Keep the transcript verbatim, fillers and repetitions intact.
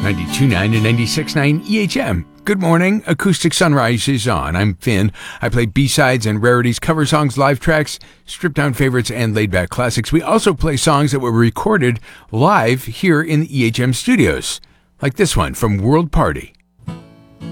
ninety-two point nine and ninety-six point nine E H M. Good morning. Acoustic Sunrise is on. I'm Finn. I play B-sides and rarities, cover songs, live tracks, stripped-down favorites, and laid-back classics. We also play songs that were recorded live here in the E H M studios, like this one from World Party.